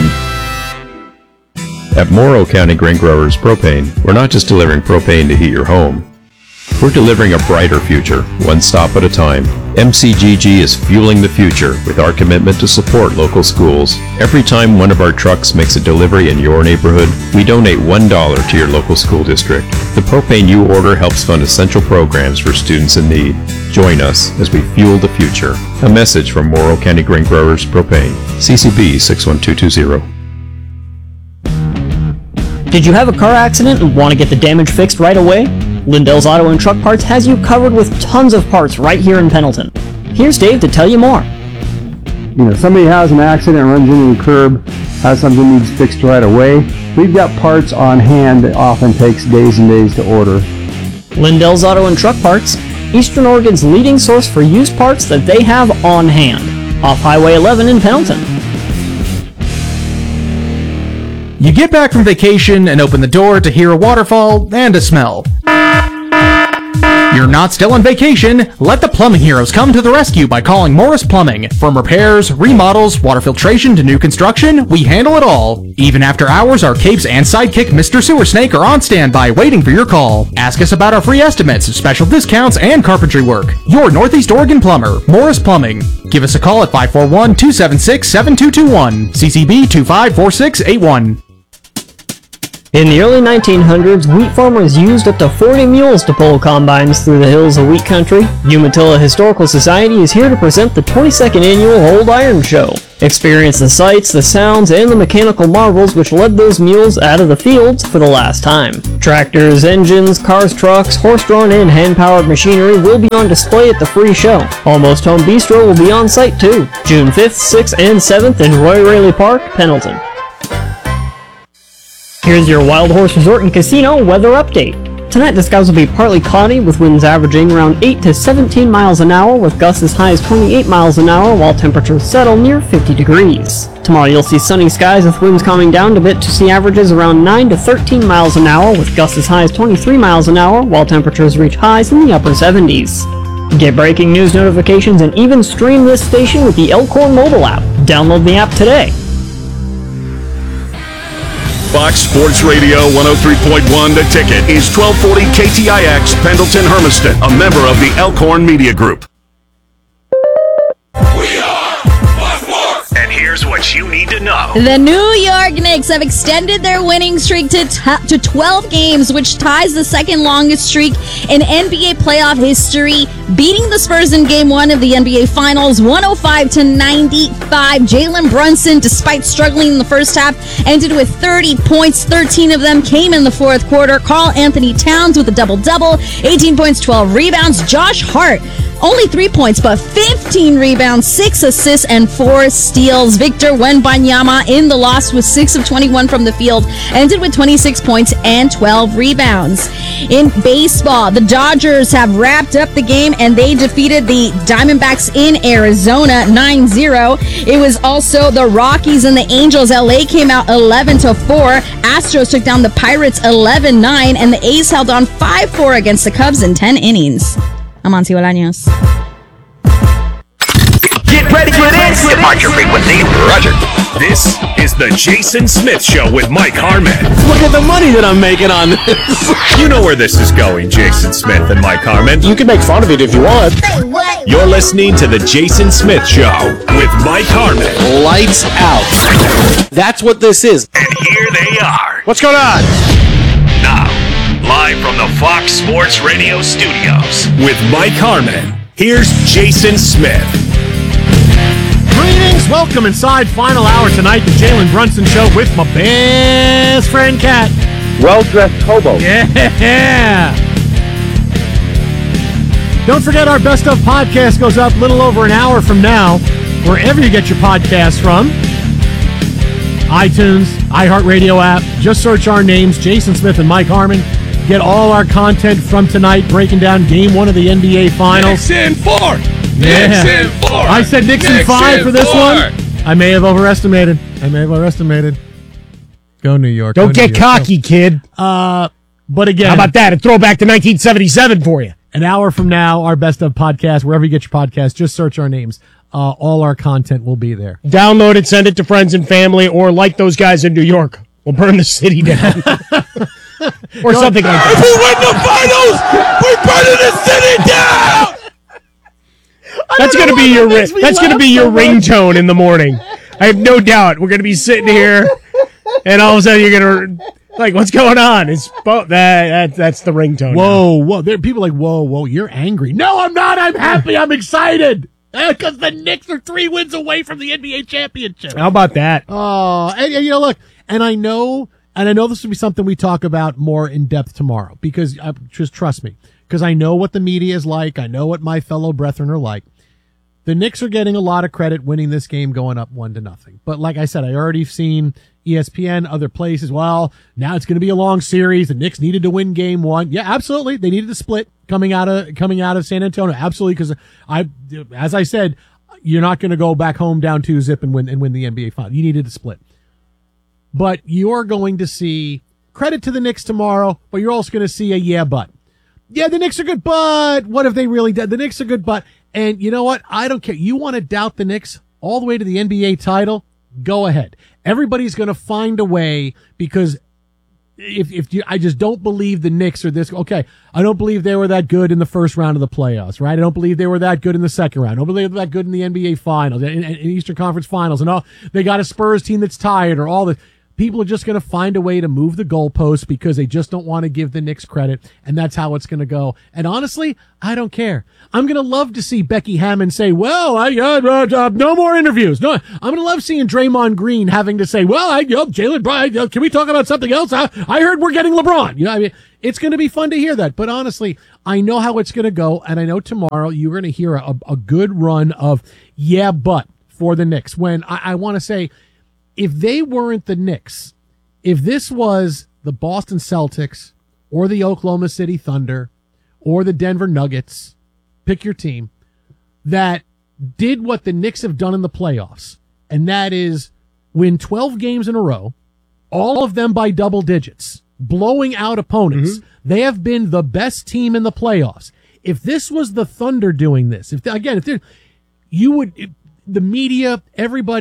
At Morrow County Grain Growers Propane, we're not just delivering propane to heat your home. We're delivering a brighter future, one stop at a time. M C G G is fueling the future with our commitment to support local schools. Every time one of our trucks makes a delivery in your neighborhood, we donate one dollar to your local school district. The propane you order helps fund essential programs for students in need. Join us as we fuel the future. A message from Morrow County Grain Growers Propane. C C B six one two two zero. Did you have a car accident and want to get the damage fixed right away? Lindell's Auto and Truck Parts has you covered with tons of parts right here in Pendleton. Here's Dave to tell you more. You know, somebody has an accident, runs into a curb, has something needs fixed right away. We've got parts on hand that often takes days and days to order. Lindell's Auto and Truck Parts, Eastern Oregon's leading source for used parts that they have on hand. Off Highway eleven in Pendleton. You get back from vacation and open the door to hear a waterfall and a smell. You're not still on vacation. Let the plumbing heroes come to the rescue by calling Morris Plumbing. From repairs, remodels, water filtration to new construction, we handle it all. Even after hours, our capes and sidekick Mister Sewer Snake are on standby waiting for your call. Ask us about our free estimates, special discounts, and carpentry work. Your Northeast Oregon plumber, Morris Plumbing. Give us a call at five four one, two seven six, seven two two one, C C B two five four six eight one. In the early nineteen hundreds, wheat farmers used up to forty mules to pull combines through the hills of wheat country. Umatilla Historical Society is here to present the twenty-second annual Old Iron Show. Experience the sights, the sounds, and the mechanical marvels which led those mules out of the fields for the last time. Tractors, engines, cars, trucks, horse-drawn and hand-powered machinery will be on display at the free show. Almost Home Bistro will be on site too. June fifth, sixth, and seventh in Roy Raley Park, Pendleton. Here's your Wild Horse Resort and Casino weather update. Tonight the skies will be partly cloudy with winds averaging around eight to seventeen miles an hour with gusts as high as twenty-eight miles an hour while temperatures settle near fifty degrees. Tomorrow you'll see sunny skies with winds calming down a bit to see averages around nine to thirteen miles an hour with gusts as high as twenty-three miles an hour while temperatures reach highs in the upper seventies. Get breaking news notifications and even stream this station with the Elkhorn mobile app. Download the app today. Fox Sports Radio one oh three point one The Ticket is twelve forty K T I X Pendleton Hermiston, a member of the Elkhorn Media Group. We are Fox Sports. And here's what you need to know. The New York Knicks have extended their winning streak to t- to twelve games, which ties the second longest streak in N B A playoff history, beating the Spurs in Game One of the N B A Finals, one oh five to ninety-five. Jalen Brunson, despite struggling in the first half, ended with thirty points. thirteen of them came in the fourth quarter. Karl Anthony Towns with a double-double, eighteen points, twelve rebounds. Josh Hart, only three points, but fifteen rebounds, six assists, and four steals. Victor Wembanyama in the loss with six of twenty-one from the field, ended with twenty-six points and twelve rebounds. In baseball, the Dodgers have wrapped up the game and they defeated the Diamondbacks in Arizona nine zero. It was also the Rockies and the Angels. L A came out eleven to four. Astros took down the Pirates eleven nine, and the A's held on five four against the Cubs in ten innings. I'm Amancio Bolaños. Get ready for this! Departure frequency, roger. This is the Jason Smith Show with Mike Harmon. Look at the money that I'm making on this. You know where this is going, Jason Smith and Mike Harmon. You can make fun of it if you want. You're listening to the Jason Smith Show with Mike Harmon. Lights out. That's what this is. And here they are. What's going on? Now, live from the Fox Sports Radio studios with Mike Harmon, here's Jason Smith. Greetings, welcome inside final hour tonight, the Jalen Brunson Show with my best friend, Kat. Well-dressed hobo. Yeah. Don't forget our Best Of podcast goes up a little over an hour from now, wherever you get your podcasts from. iTunes, iHeartRadio app. Just search our names, Jason Smith and Mike Harmon. Get all our content from tonight, breaking down game one of the N B A Finals. Knicks in four. Yeah. Knicks in four. I said Knicks in five for this four. one. I may have overestimated. I may have overestimated. Go New York. Don't Go get New York. cocky, kid. Uh, but again, how about that? A throwback to nineteen seventy-seven for you. An hour from now, our Best Of podcast, wherever you get your podcast, just search our names. Uh, all our content will be there. Download it, send it to friends and family, or like those guys in New York, we'll burn the city down. Or Don't, something like that. If we win the finals, we're burning the city down. That's gonna be your ri- that's gonna be your ringtone in the morning. I have no doubt. We're gonna be sitting here, and all of a sudden you're gonna like, what's going on? It's bo- that, that that's the ringtone. Whoa, now. whoa! There are people like, whoa, whoa! You're angry? No, I'm not. I'm happy. I'm excited because the Knicks are three wins away from the N B A championship. How about that? Oh, and, and you know, look, and I know. And I know this will be something we talk about more in depth tomorrow because uh, just trust me, because I know what the media is like. I know what my fellow brethren are like. The Knicks are getting a lot of credit winning this game going up one to nothing. But like I said, I already seen E S P N, other places. Well, now it's going to be a long series. The Knicks needed to win game one. Yeah, absolutely. They needed to split coming out of, coming out of San Antonio. Absolutely. Cause I, as I said, you're not going to go back home down two zip and win, and win the N B A final. You needed to split. But you're going to see credit to the Knicks tomorrow, but you're also going to see a yeah, but. Yeah, the Knicks are good, but what if they really did? The Knicks are good, but. And you know what? I don't care. You want to doubt the Knicks all the way to the N B A title? Go ahead. Everybody's going to find a way because if if you, I just don't believe the Knicks are this. Okay, I don't believe they were that good in the first round of the playoffs, right? I don't believe they were that good in the second round. I don't believe they were that good in the N B A finals, in, in Eastern Conference finals, and all. They got a Spurs team that's tired or all the. People are just going to find a way to move the goalposts because they just don't want to give the Knicks credit, and that's how it's going to go. And honestly, I don't care. I'm going to love to see Becky Hammond say, well, I uh, uh, no more interviews. No, I'm going to love seeing Draymond Green having to say, well, I, you know, Jalen Bryan, uh, can we talk about something else? I, I heard we're getting LeBron. You know, I mean, it's going to be fun to hear that. But honestly, I know how it's going to go, and I know tomorrow you're going to hear a, a good run of yeah, but for the Knicks. When I, I want to say, if they weren't the Knicks, if this was the Boston Celtics or the Oklahoma City Thunder or the Denver Nuggets, pick your team, that did what the Knicks have done in the playoffs, and that is win twelve games in a row, all of them by double digits, blowing out opponents, mm-hmm. they have been the best team in the playoffs. If this was the Thunder doing this, if they, again, if they're, you would, if the media, everybody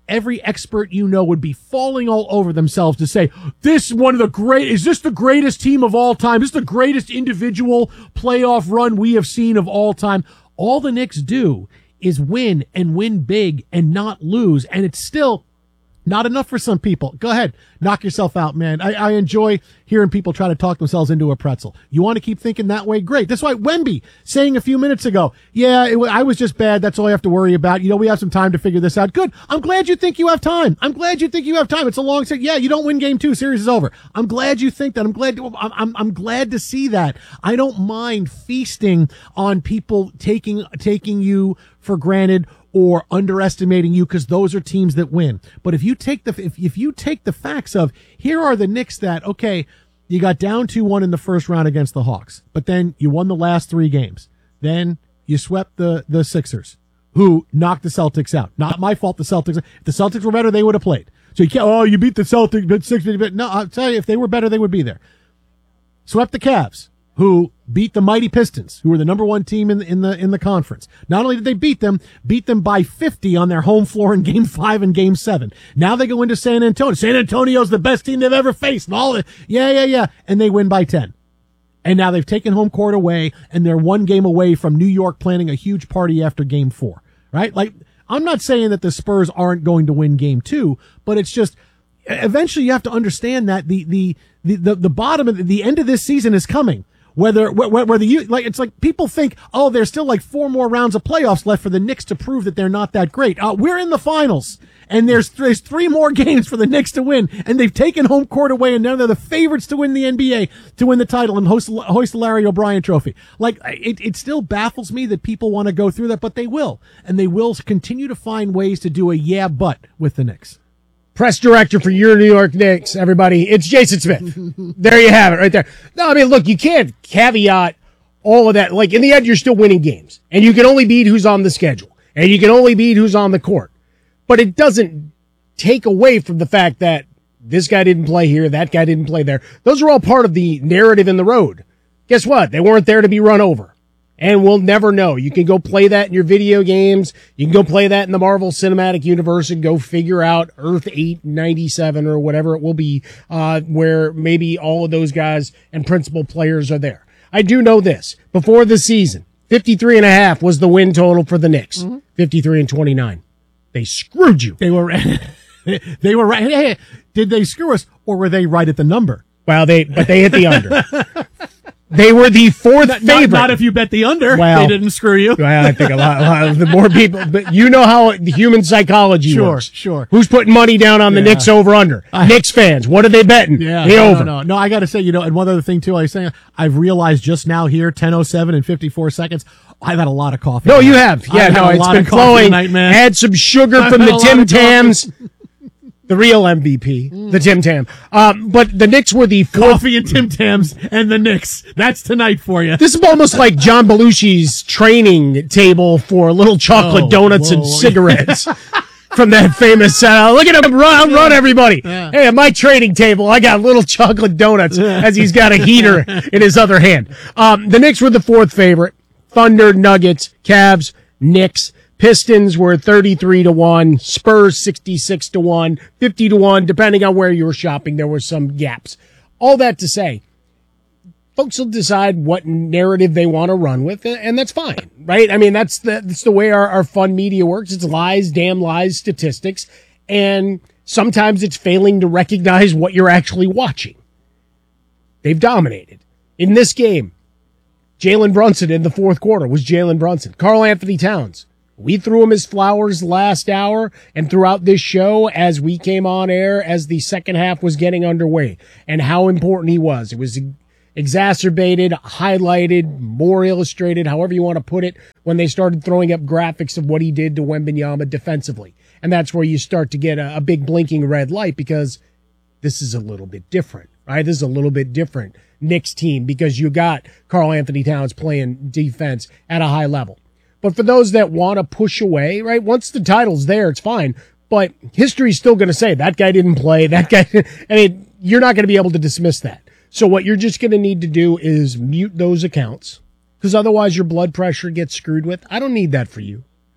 every expert you know would be falling all over themselves to say, this one of the great, is this the greatest team of all time? This is the greatest individual playoff run we have seen of all time. All the Knicks do is win and win big and not lose. And it's still not enough for some people. Go ahead. Knock yourself out, man. I, I enjoy hearing people try to talk themselves into a pretzel. You want to keep thinking that way? Great. That's why Wemby saying a few minutes ago, yeah, it, I was just bad. That's all I have to worry about. You know, we have some time to figure this out. Good. I'm glad you think you have time. I'm glad you think you have time. It's a long set. Yeah, you don't win game two. Series is over. I'm glad you think that. I'm glad. I'm, I'm, I'm glad to see that. I don't mind feasting on people taking, taking you for granted or underestimating you, because those are teams that win. But if you take the if, if you take the facts of, here are the Knicks that, okay, you got down two one in the first round against the Hawks, but then you won the last three games. Then you swept the the Sixers, who knocked the Celtics out. Not my fault. The Celtics. If the Celtics were better, they would have played. So you can't. Oh, you beat the Celtics, but six. But no, I'll tell you, if they were better, they would be there. Swept the Cavs, who beat the mighty Pistons, who were the number one team in the, in the, in the conference. Not only did they beat them, beat them by fifty on their home floor in game five and game seven. Now they go into San Antonio. San Antonio's the best team they've ever faced and all of it. Yeah, yeah, yeah. And they win by ten. And now they've taken home court away, and they're one game away from New York planning a huge party after game four, right? Like, I'm not saying that the Spurs aren't going to win game two, but it's just, eventually you have to understand that the, the, the, the, the bottom of the, the end of this season is coming. Whether, whether you, like, it's like people think, oh, there's still like four more rounds of playoffs left for the Knicks to prove that they're not that great. Uh, we're in the finals, and there's, there's three more games for the Knicks to win, and they've taken home court away, and now they're the favorites to win the N B A, to win the title and host, hoist the Larry O'Brien trophy. Like, it, it still baffles me that people want to go through that, but they will. And they will continue to find ways to do a yeah, but with the Knicks. Press director for your New York Knicks, everybody. It's Jason Smith. There you have it right there. No, I mean, look, you can't caveat all of that. Like, in the end, you're still winning games. And you can only beat who's on the schedule. And you can only beat who's on the court. But it doesn't take away from the fact that this guy didn't play here, that guy didn't play there. Those are all part of the narrative in the road. Guess what? They weren't there to be run over. And we'll never know. You can go play that in your video games. You can go play that in the Marvel Cinematic Universe and go figure out Earth eight ninety-seven or whatever it will be, uh, where maybe all of those guys and principal players are there. I do know this. Before the season, fifty-three and a half was the win total for the Knicks. Mm-hmm. fifty-three and twenty-nine. They screwed you. They were, they were right. Hey, did they screw us, or were they right at the number? Well, they, but they hit the under. They were the fourth not, favorite. Not, not if you bet the under. Well, they didn't screw you. Well, I think a lot, a lot of the more people, but you know how the human psychology sure, works. Sure, sure. Who's putting money down on the yeah. Knicks over under? I, Knicks fans. What are they betting? Yeah, the no, over. No, no, no. I got to say, you know, and one other thing too, I was saying, I've realized just now here, ten oh seven and fifty-four seconds, I've had a lot of coffee. No, you have. Yeah, I've no, it's been flowing. Tonight, man. Add some sugar I've from the Tim Tams. Coffee. The real M V P, mm. the Tim Tam. Um, but the Knicks were the fourth. Coffee and Tim Tams and the Knicks. That's tonight for you. This is almost like John Belushi's training table for little chocolate oh, donuts whoa. and cigarettes from that famous, uh, look at him run, run everybody. Yeah. Hey, at my training table, I got little chocolate donuts as he's got a heater in his other hand. Um, the Knicks were the fourth favorite. Thunder, Nuggets, Cavs, Knicks. Pistons were thirty-three to one, Spurs sixty-six to one, fifty to one, depending on where you were shopping. There were some gaps. All that to say, folks will decide what narrative they want to run with, and that's fine, right? I mean, that's the, that's the way our, our fun media works. It's lies, damn lies, statistics, and sometimes it's failing to recognize what you're actually watching. They've dominated. In this game, Jalen Brunson in the fourth quarter was Jalen Brunson. Karl Anthony Towns. We threw him his flowers last hour and throughout this show as we came on air as the second half was getting underway and how important he was. It was exacerbated, highlighted, more illustrated, however you want to put it, when they started throwing up graphics of what he did to Wembanyama defensively. And that's where you start to get a, a big blinking red light because this is a little bit different, right? This is a little bit different Knicks team because you got Karl Anthony Towns playing defense at a high level. But for those that want to push away, right, once the title's there, it's fine. But history's still going to say that guy didn't play, that guy, I mean, you're not going to be able to dismiss that. So what you're just going to need to do is mute those accounts because otherwise your blood pressure gets screwed with. I don't need that for you.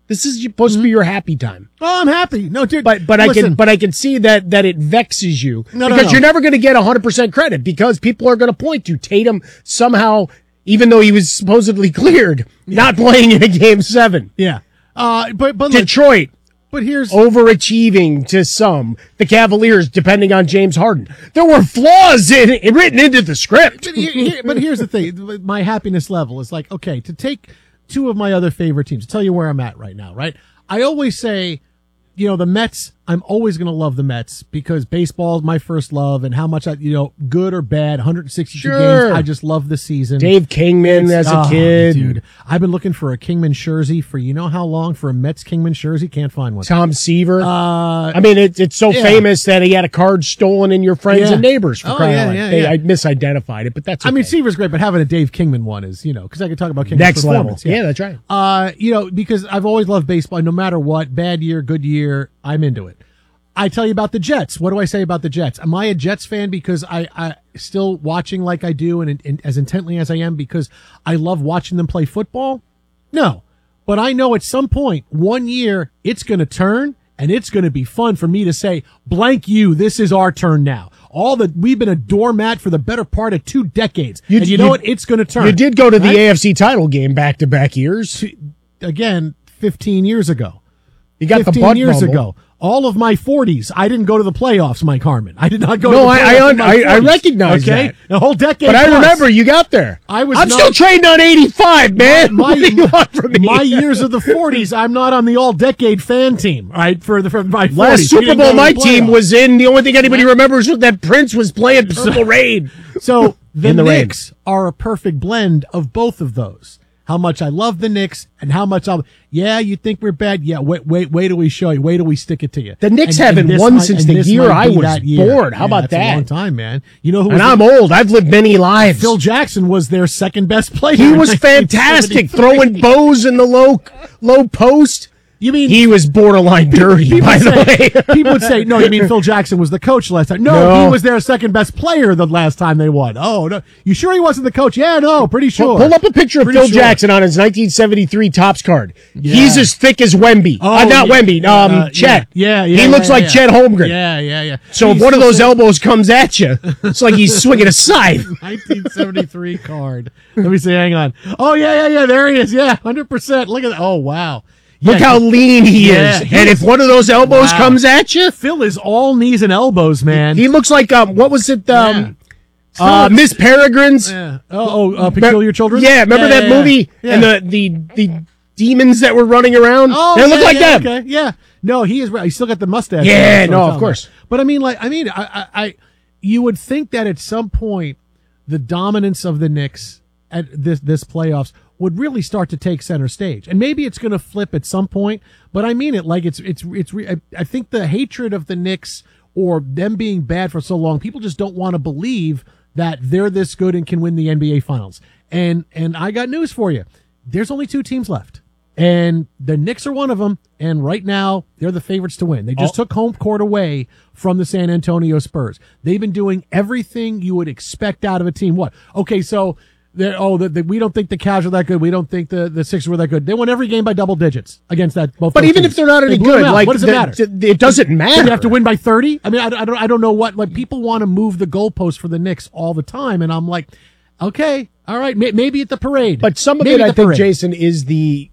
This is supposed mm-hmm. to be your happy time. Oh, I'm happy. No, dude. But but listen. I can but I can see that that it vexes you no, because no, no. you're never going to get one hundred percent credit because people are going to point to Tatum somehow, even though he was supposedly cleared, yeah. not playing in a game seven. Yeah. Uh, but but Detroit. But here's overachieving to some. The Cavaliers, depending on James Harden, there were flaws in, in written into the script. But, here, but here's the thing: my happiness level is like, okay, to take two of my other favorite teams, to tell you where I'm at right now, right? I always say, you know, the Mets. I'm always going to love the Mets because baseball is my first love, and how much I, you know, good or bad, one hundred sixty-two sure. games. I just love the season. Dave Kingman as a oh, kid, dude. I've been looking for a Kingman jersey for you know how long for a Mets Kingman jersey. Can't find one. Tom Seaver. Uh, I mean, it, it's so yeah. famous that he had a card stolen in Your Friends yeah. and Neighbors. For oh, crying yeah, out loud. yeah, They, yeah. I misidentified it, but that's. Okay. I mean, Seaver's great, but having a Dave Kingman one is, you know, because I could talk about Kingman's next level. performance. Yeah. yeah, that's right. Uh, you know, because I've always loved baseball. No matter what, bad year, good year, I'm into it. I tell you about the Jets. What do I say about the Jets? Am I a Jets fan because I, I still watching like I do and, and as intently as I am because I love watching them play football? No. But I know at some point, one year, it's going to turn and it's going to be fun for me to say, blank you, this is our turn now. All the, we've been a doormat for the better part of two decades. You, and you, you know what? It's going to turn. You did go to the right? A F C title game back to back years. Again, fifteen years ago. You got fifteen the butt years bubble. ago. All of my forties, I didn't go to the playoffs, Mike Harmon. I did not go no, to the I, playoffs. I, I, I, I recognize okay? that. The whole decade. But I plus. remember you got there. I was I'm not, still trading on eighty-five, man. My, what do you want from me? My years of the forties, I'm not on the all-decade fan team, right? For the for my forties. Last Super Bowl my team was in. The only thing anybody yeah. remembers was that Prince was playing Purple Rain. So the, the Knicks rain. are a perfect blend of both of those. How much I love the Knicks and how much I'm, yeah, you think we're bad? Yeah, wait, wait, wait till we show you. Wait till we stick it to you. The Knicks and, haven't and won might, since the year I was born. How yeah, about that's that? A long time, man. You know who? And was I'm the, old. I've lived many lives. Phil Jackson was their second best player. He was fantastic, throwing bows in the low, low post. You mean he was borderline dirty, people by say, the way. People would say, no, you mean Phil Jackson was the coach last time. No, no, he was their second best player the last time they won. Oh, no. You sure he wasn't the coach? Yeah, no, pretty sure. Pull, pull up a picture of pretty Phil sure. Jackson on his nineteen seventy-three Topps card. Yeah. He's as thick as Wemby. Oh, uh, not yeah. Wemby, um, uh, Chet. Yeah, yeah. He yeah, looks yeah, like yeah. Chet Holmgren. Yeah, yeah, yeah. So He's if one of those so elbows comes at you, it's like he's swinging a scythe. nineteen seventy-three card. Let me see. Hang on. Oh, yeah, yeah, yeah. There he is. Yeah, one hundred percent. Look at that. Oh, wow. Look yeah, how lean he yeah, is. he And is, if one of those elbows wow. comes at you, Phil is all knees and elbows, man. He, he looks like, um, what was it? Um, yeah. uh, Miss Peregrine's. Yeah. Oh, oh uh, Peculiar Children? Yeah, remember yeah, that yeah, movie? Yeah. And the, the, the demons that were running around? Oh, they yeah, look like yeah, them. Okay. Yeah. No, he is right. He's still got the mustache. Yeah, so no, of course. About. But I mean, like, I mean, I, I, I, you would think that at some point, the dominance of the Knicks at this, this playoffs would really start to take center stage. And maybe it's going to flip at some point, but I mean it like it's, it's, it's, I, I think the hatred of the Knicks or them being bad for so long, people just don't want to believe that they're this good and can win the N B A finals. And, and I got news for you. There's only two teams left. And the Knicks are one of them. And right now, they're the favorites to win. They just oh. took home court away from the San Antonio Spurs. They've been doing everything you would expect out of a team. What? Okay, so they're, oh, the, the, we don't think the Cavs are that good. We don't think the, the Sixers were that good. They won every game by double digits against that. Both but even teams. if they're not any they good, like, what does it the, matter? The, it doesn't matter. They have to win by thirty. I mean, I, I don't, I don't know what. Like, people want to move the goalposts for the Knicks all the time, and I'm like, okay, all right, may, maybe at the parade. But some of maybe it, I think, parade. Jason, is the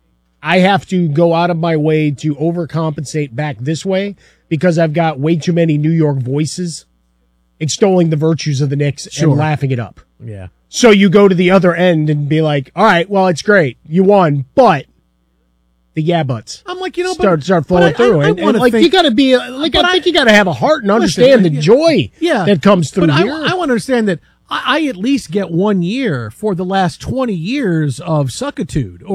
I have to go out of my way to overcompensate back this way because I've got way too many New York voices extolling the virtues of the Knicks Sure. and laughing it up. Yeah. So you go to the other end and be like, all right, well, it's great. You won, but the yeah buts. I'm like, you know, start but, start flowing but I, through. I, I and, and like, think, you got to be, like, I think I, you got to have a heart and listen, understand the yeah, joy yeah, that comes through but here. I, I want to understand that I, I at least get one year for the last twenty years of suckitude.